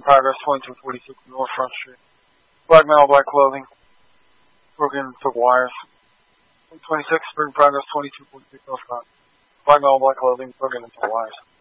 progress, 2246 North Front Street. Black male, black clothing. Broken and took wires. 26 Spring Progress, 2246 North Front. Black male, black clothing. Broken and took wires.